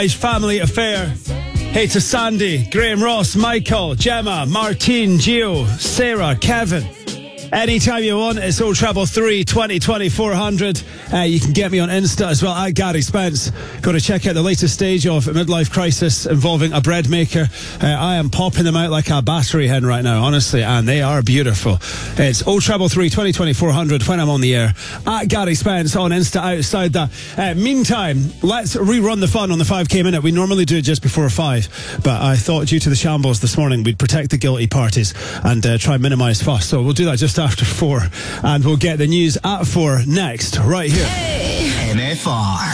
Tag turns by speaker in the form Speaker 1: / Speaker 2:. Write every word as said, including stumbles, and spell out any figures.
Speaker 1: Family Affair. Hey to Sandy, Graham Ross, Michael, Gemma, Martine, Gio, Sarah, Kevin. Anytime you want, it's oh triple three, twenty, twenty, four hundred. Uh, you can get me on Insta as well, at Gary Spence. Go to check out the latest stage of a midlife crisis involving a bread maker. Uh, I am popping them out like a battery hen right now, honestly, and they are beautiful. It's oh triple three, twenty, twenty, four hundred when I'm on the air. At Gary Spence on Insta outside that. Uh, meantime, let's rerun the fun on the five K minute. We normally do it just before five, but I thought due to the shambles this morning, we'd protect the guilty parties and uh, try and minimise fuss. So we'll do that just after four, and we'll get the news at four next, right here.
Speaker 2: N F R.